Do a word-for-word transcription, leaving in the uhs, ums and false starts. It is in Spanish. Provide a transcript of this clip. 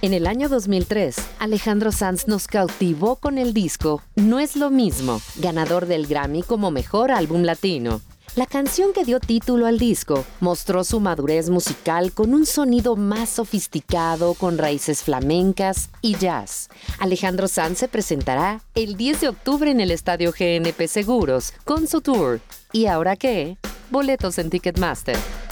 En el año dos mil tres, Alejandro Sanz nos cautivó con el disco No es lo mismo, ganador del Grammy como Mejor Álbum Latino. La canción que dio título al disco mostró su madurez musical con un sonido más sofisticado, con raíces flamencas y jazz. Alejandro Sanz se presentará el diez de octubre en el Estadio G N P Seguros con su tour. ¿Y ahora qué? Boletos en Ticketmaster.